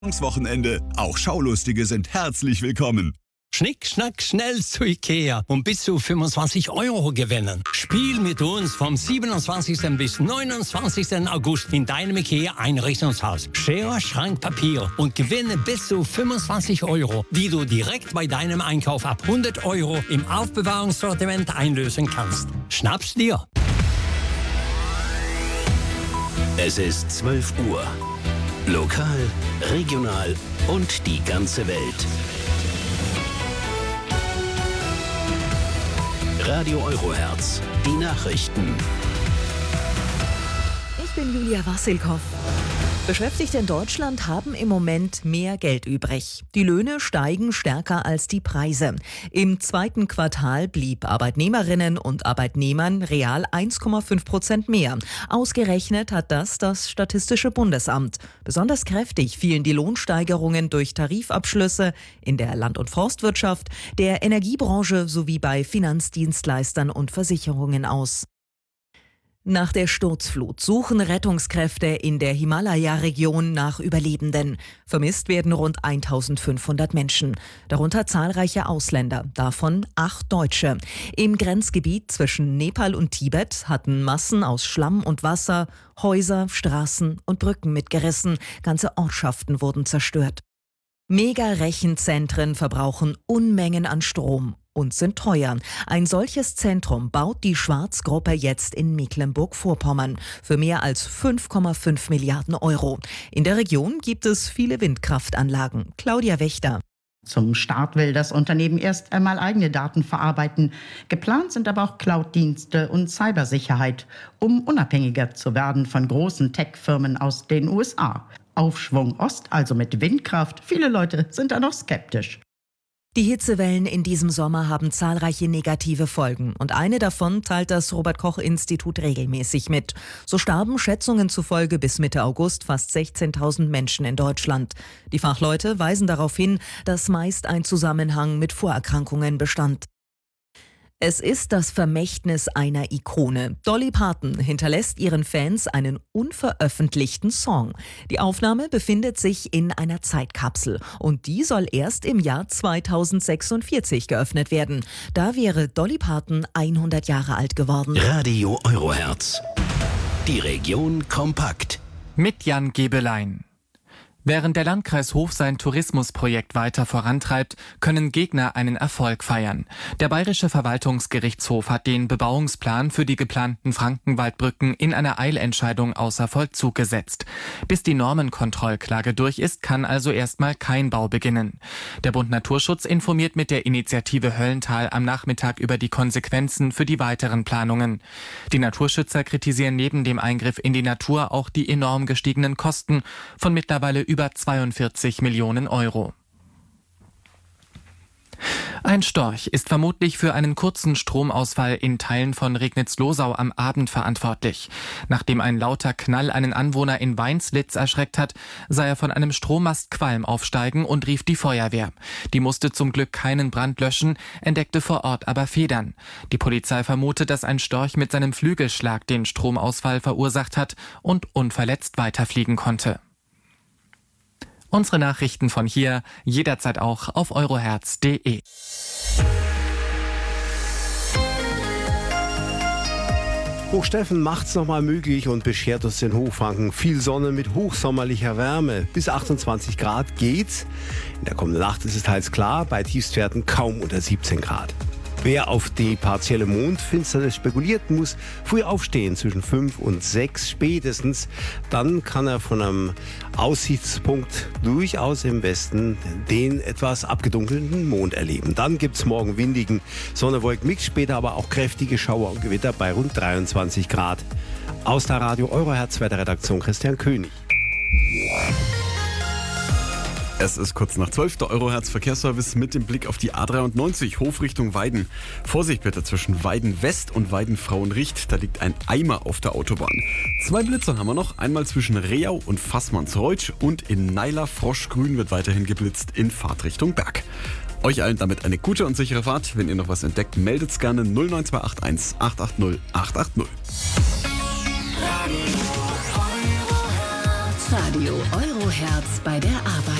Wochenende. Auch Schaulustige sind herzlich willkommen. Schnick, schnack, schnell zu Ikea und bis zu 25 € gewinnen. Spiel mit uns vom 27. bis 29. August in deinem Ikea-Einrichtungshaus. Schere, Schrank, Papier und gewinne bis zu 25 €, die du direkt bei deinem Einkauf ab 100 € im Aufbewahrungssortiment einlösen kannst. Schnapp's dir! Es ist 12 Uhr. Lokal, regional und die ganze Welt. Radio Eurohertz, die Nachrichten. Ich bin Julia Wassilkow. Beschäftigte in Deutschland haben im Moment mehr Geld übrig. Die Löhne steigen stärker als die Preise. Im zweiten Quartal blieb Arbeitnehmerinnen und Arbeitnehmern real 1,5% mehr. Ausgerechnet hat das Statistische Bundesamt. Besonders kräftig fielen die Lohnsteigerungen durch Tarifabschlüsse in der Land- und Forstwirtschaft, der Energiebranche sowie bei Finanzdienstleistern und Versicherungen aus. Nach der Sturzflut suchen Rettungskräfte in der Himalaya-Region nach Überlebenden. Vermisst werden rund 1500 Menschen, darunter zahlreiche Ausländer, davon 8 Deutsche. Im Grenzgebiet zwischen Nepal und Tibet hatten Massen aus Schlamm und Wasser Häuser, Straßen und Brücken mitgerissen. Ganze Ortschaften wurden zerstört. Mega-Rechenzentren verbrauchen Unmengen an Strom und sind teuer. Ein solches Zentrum baut die Schwarz-Gruppe jetzt in Mecklenburg-Vorpommern für mehr als 5,5 Milliarden €. In der Region gibt es viele Windkraftanlagen. Claudia Wächter. Zum Start will das Unternehmen erst einmal eigene Daten verarbeiten. Geplant sind aber auch Cloud-Dienste und Cybersicherheit, um unabhängiger zu werden von großen Tech-Firmen aus den USA. Aufschwung Ost, also mit Windkraft. Viele Leute sind da noch skeptisch. Die Hitzewellen in diesem Sommer haben zahlreiche negative Folgen und eine davon teilt das Robert-Koch-Institut regelmäßig mit. So starben Schätzungen zufolge bis Mitte August fast 16.000 Menschen in Deutschland. Die Fachleute weisen darauf hin, dass meist ein Zusammenhang mit Vorerkrankungen bestand. Es ist das Vermächtnis einer Ikone. Dolly Parton hinterlässt ihren Fans einen unveröffentlichten Song. Die Aufnahme befindet sich in einer Zeitkapsel und die soll erst im Jahr 2046 geöffnet werden. Da wäre Dolly Parton 100 Jahre alt geworden. Radio Eurohertz, die Region kompakt. Mit Jan Gebelein. Während der Landkreis Hof sein Tourismusprojekt weiter vorantreibt, können Gegner einen Erfolg feiern. Der Bayerische Verwaltungsgerichtshof hat den Bebauungsplan für die geplanten Frankenwaldbrücken in einer Eilentscheidung außer Vollzug gesetzt. Bis die Normenkontrollklage durch ist, kann also erstmal kein Bau beginnen. Der Bund Naturschutz informiert mit der Initiative Höllental am Nachmittag über die Konsequenzen für die weiteren Planungen. Die Naturschützer kritisieren neben dem Eingriff in die Natur auch die enorm gestiegenen Kosten von mittlerweile über 42 Millionen €. Ein Storch ist vermutlich für einen kurzen Stromausfall in Teilen von Regnitz-Losau am Abend verantwortlich. Nachdem ein lauter Knall einen Anwohner in Weinslitz erschreckt hat, sah er von einem Strommast Qualm aufsteigen und rief die Feuerwehr. Die musste zum Glück keinen Brand löschen, entdeckte vor Ort aber Federn. Die Polizei vermutet, dass ein Storch mit seinem Flügelschlag den Stromausfall verursacht hat und unverletzt weiterfliegen konnte. Unsere Nachrichten von hier jederzeit auch auf eurohertz.de. Hochsteffen macht's nochmal möglich und beschert uns den Hochfranken. Viel Sonne mit hochsommerlicher Wärme. Bis 28 Grad geht's. In der kommenden Nacht ist es teils klar, bei Tiefstwerten kaum unter 17 Grad. Wer auf die partielle Mondfinsternis spekuliert, muss früh aufstehen, zwischen 5 und 6 spätestens. Dann kann er von einem Aussichtspunkt durchaus im Westen den etwas abgedunkelten Mond erleben. Dann gibt's morgen windigen Sonne-Wolken-Mix, später aber auch kräftige Schauer und Gewitter bei rund 23 Grad. Aus der Radio Eurohertz Wetterredaktion Christian König. Es ist kurz nach 12. Der Eurohertz Verkehrsservice mit dem Blick auf die A93 Hof Richtung Weiden. Vorsicht bitte zwischen Weiden West und Weiden Frauenricht. Da liegt ein Eimer auf der Autobahn. 2 Blitzer haben wir noch. Einmal zwischen Reau und Fassmannsreutsch und in Naila Froschgrün wird weiterhin geblitzt in Fahrtrichtung Berg. Euch allen damit eine gute und sichere Fahrt. Wenn ihr noch was entdeckt, meldet's gerne 09281 880 880. Radio Eurohertz bei der Arbeit.